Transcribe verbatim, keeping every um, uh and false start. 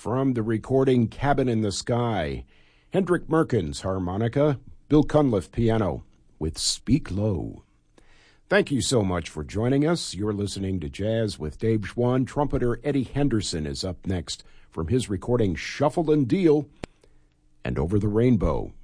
from the recording Cabin in the Sky. Hendrik Merkens, harmonica, Bill Cunliffe, piano, with Speak Low. Thank you so much for joining us. You're listening to Jazz with Dave Schwann. Trumpeter Eddie Henderson is up next from his recording Shuffle and Deal and Over the Rainbow.